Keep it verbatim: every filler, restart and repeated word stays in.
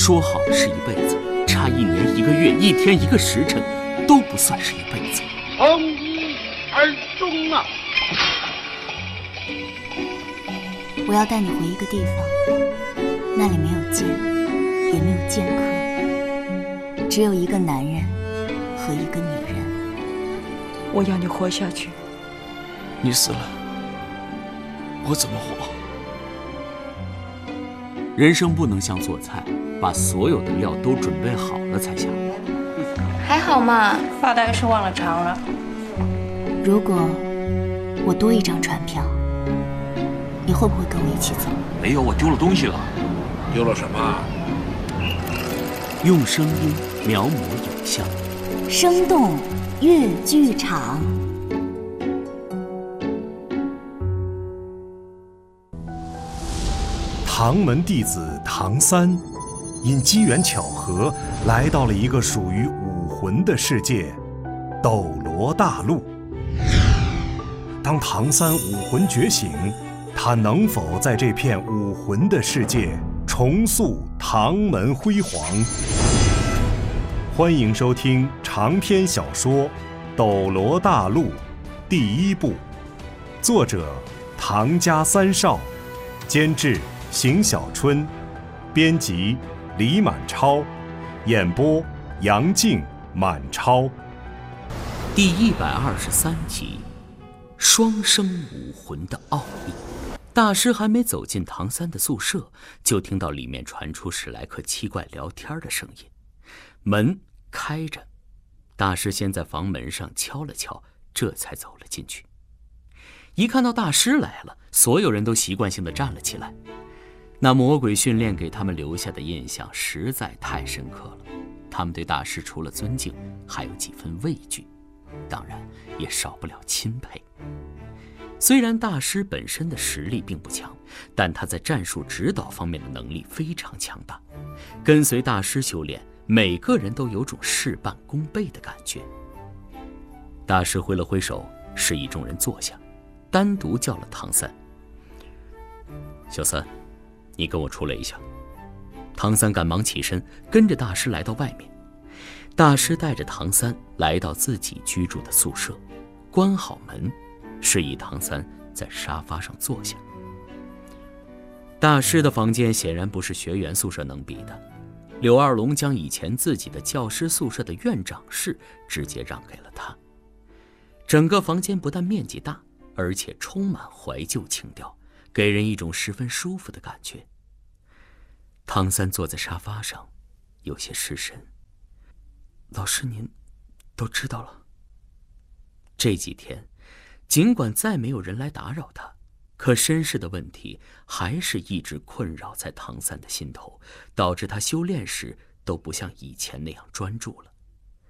说好的是一辈子，差一年一个月、一天一个时辰，都不算是一辈子。 从一而终啊！ 我要带你回一个地方，那里没有剑，也没有剑客，只有一个男人和一个女人。 我要你活下去。 你死了，我怎么活？ 人生不能像做菜，把所有的料都准备好了才下锅。 还好嘛， 发呆是忘了常了。 如果我多一张船票，你会不会跟我一起走？ 没有，我丢了东西了。 丢了什么？ 用声音描摹影像， 生动粤剧场。 唐门弟子唐三，因机缘巧合来到了一个属于武魂的世界——斗罗大陆。当唐三武魂觉醒，他能否在这片武魂的世界重塑唐门辉煌？欢迎收听长篇小说《斗罗大陆》第一部，作者唐家三少，监制邢小春，编辑李满超，演播杨静、满超。 第一百二十三集，双生武魂的奥秘。大师还没走进唐三的宿舍，就听到里面传出史莱克七怪聊天的声音。门开着，大师先在房门上敲了敲，这才走了进去。一看到大师来了，所有人都习惯性地站了起来。那魔鬼训练给他们留下的印象实在太深刻了，他们对大师除了尊敬，还有几分畏惧，当然也少不了钦佩。虽然大师本身的实力并不强，但他在战术指导方面的能力非常强大。跟随大师修炼，每个人都有种事半功倍的感觉。大师挥了挥手，示意众人坐下，单独叫了唐三：“小三，你跟我出来一下。”唐三赶忙起身，跟着大师来到外面。大师带着唐三来到自己居住的宿舍，关好门，示意唐三在沙发上坐下。大师的房间显然不是学员宿舍能比的，柳二龙将以前自己的教师宿舍的院长室直接让给了他。整个房间不但面积大，而且充满怀旧情调，给人一种十分舒服的感觉。唐三坐在沙发上，有些失神。老师您都知道了。这几天尽管再没有人来打扰他，可身世的问题还是一直困扰在唐三的心头，导致他修炼时都不像以前那样专注了。